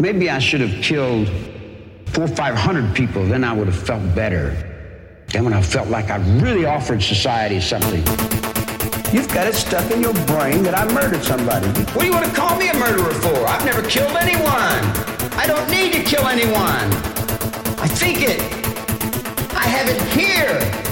Maybe I should have killed 400 or 500 people, then I would have felt better. Then when I felt like I really offered society something. You've got it stuck in your brain that I murdered somebody. What do you want to call me a murderer for? I've never killed anyone. I don't need to kill anyone. I think it. I have it here.